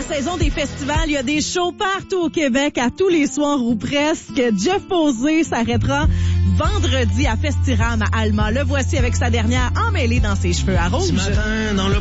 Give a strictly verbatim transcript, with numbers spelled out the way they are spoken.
saison des festivals. Il y a des shows partout au Québec, à tous les soirs ou presque. Jeff Posé s'arrêtera vendredi à Festiram à Alma. Le voici avec sa dernière emmêlée dans ses cheveux à rouge. Ce matin, dans le